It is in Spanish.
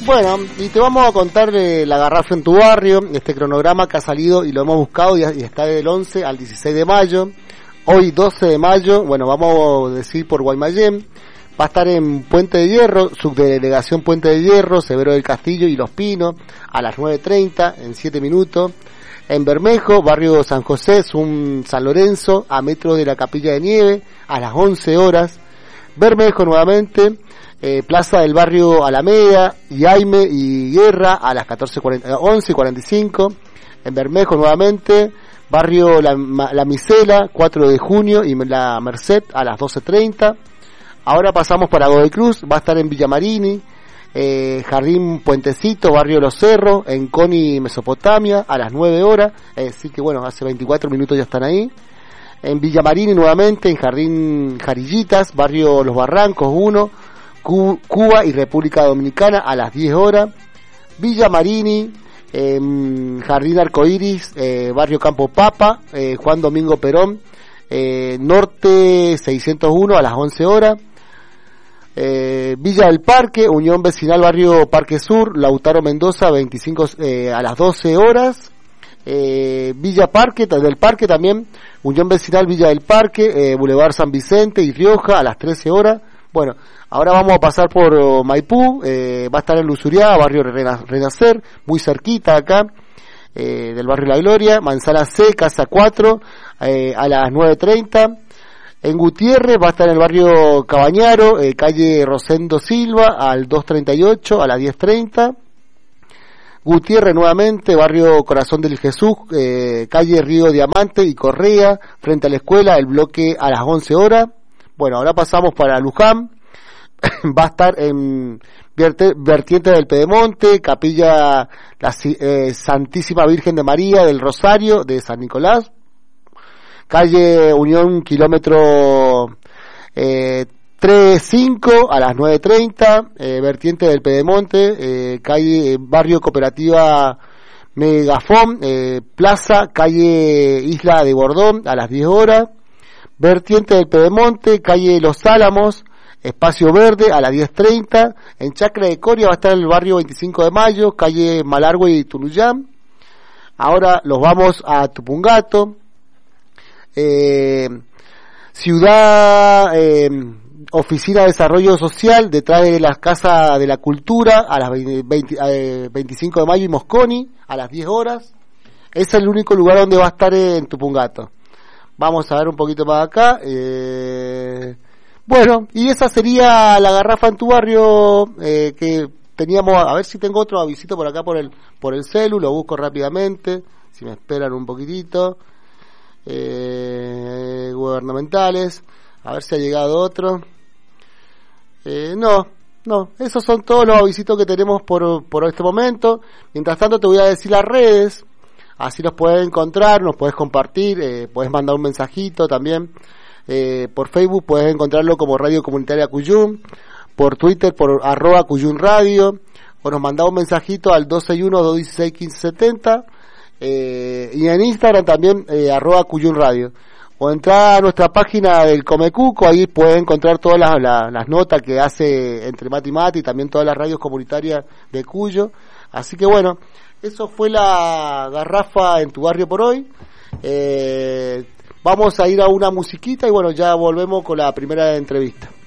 Bueno, y te vamos a contar la garrafa en tu barrio, este cronograma que ha salido y lo hemos buscado y está del 11 al 16 de mayo. Hoy 12 de mayo, bueno, vamos a decir por Guaymallén. Va a estar en Puente de Hierro, subdelegación Puente de Hierro, Severo del Castillo y Los Pinos, a las 9:30, en 7 minutos. En Bermejo, barrio San José, San Lorenzo, a metros de la Capilla de Nieve, a las 11 horas. Bermejo nuevamente, Plaza del Barrio Alameda, Yaime y Guerra, a las 11:45. En Bermejo nuevamente, barrio La Misela, 4 de junio y la Merced, a las 12:30. Ahora pasamos para Godoy Cruz, va a estar en Villamarini, Jardín Puentecito, barrio Los Cerros, en Coni, Mesopotamia, a las 9 horas, así que bueno, hace 24 minutos ya están ahí. En Villamarini nuevamente, en Jardín Jarillitas, barrio Los Barrancos 1, Cuba y República Dominicana, a las 10 horas. Villamarini, Jardín Arcoiris, barrio Campo Papa, Juan Domingo Perón, Norte 601, a las 11 horas. Villa del Parque, Unión Vecinal, barrio Parque Sur, Lautaro Mendoza 25, a las 12 horas. Villa Parque, del Parque también, Unión Vecinal Villa del Parque, Boulevard San Vicente y Rioja, a las 13 horas. Bueno, ahora vamos a pasar por Maipú, va a estar en Lusuriá, barrio Renacer, muy cerquita acá, del barrio La Gloria. Manzana C, Casa 4, a las 9:30. En Gutiérrez va a estar en el barrio Cabañaro, calle Rosendo Silva, al 238, a las 10:30. Gutiérrez nuevamente, barrio Corazón del Jesús, calle Río Diamante y Correa, frente a la escuela, el bloque, a las 11 horas. Bueno, ahora pasamos para Luján, va a estar en Vertiente del Pedemonte, Capilla Santísima Virgen de María del Rosario de San Nicolás, calle Unión, kilómetro 3-5, a las 9:30, Vertiente del Pedemonte, calle Barrio Cooperativa Megafón, Plaza, calle Isla de Bordón, a las 10 horas. Vertiente del Pedemonte, calle Los Álamos, Espacio Verde, a las 10:30. En Chacra de Coria va a estar el barrio 25 de Mayo, calle Malargüe y Tunuyán. Ahora los vamos a Tupungato, ciudad, Oficina de Desarrollo Social, detrás de las Casas de la Cultura, a las 25 de Mayo y Mosconi, a las 10 horas. Es el único lugar donde va a estar en Tupungato. Vamos a ver un poquito más acá. Bueno, y esa sería la garrafa en tu barrio, que teníamos. A ver si tengo otro avisito por acá por el celu, lo busco rápidamente, si me esperan un poquitito. Gubernamentales, a ver si ha llegado otro. No, esos son todos los avisitos que tenemos por este momento. Mientras tanto te voy a decir las redes, así los puedes encontrar, nos puedes compartir, puedes mandar un mensajito también. Por Facebook puedes encontrarlo como Radio Comunitaria Cuyum, por Twitter por @Cuyum Radio, o nos mandás un mensajito al 261-216-1570, y en Instagram también @Cuyum Radio, o entrar a nuestra página del Comecuco, ahí puedes encontrar todas las notas que hace Entre Mate y Mate y también todas las radios comunitarias de Cuyo. Así que bueno, eso fue la garrafa en tu barrio por hoy. Vamos a ir a una musiquita y bueno, ya volvemos con la primera entrevista.